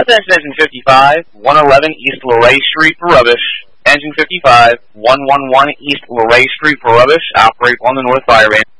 Attention Engine 55, 111 East Luray Street for rubbish. Engine 55, 111 East Luray Street for rubbish. Operate on the North Fire Band.